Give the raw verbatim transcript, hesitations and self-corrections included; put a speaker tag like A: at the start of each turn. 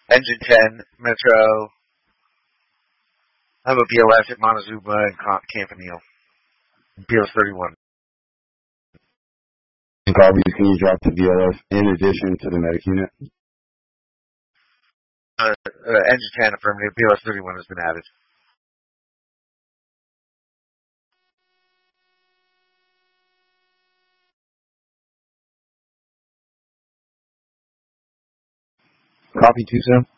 A: Engine ten, Metro. I have a B L S at Montezuma and Campanile. B L S thirty-one.
B: Garvey, can you drop the B L S in addition to the medic unit?
A: Uh, uh, engine ten, affirmative. B L S thirty-one has been added.
B: Copy, two seven.